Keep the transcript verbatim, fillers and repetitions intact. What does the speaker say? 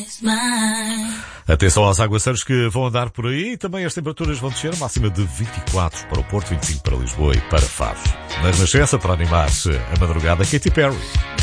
Atenção aos aguaceiros que vão andar por aí. Também as temperaturas vão descer, máxima de vinte e quatro para o Porto, vinte e cinco para Lisboa e para Faro. Na Renascença, para animar-se a madrugada, Katy Perry.